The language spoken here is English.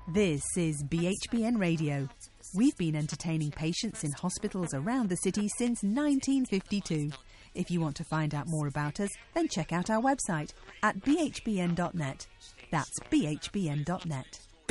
This is BHBN Radio. We've been entertaining patients in hospitals around the city since 1952. If you want to find out more about us, then check out our website at bhbn.net. That's bhbn.net.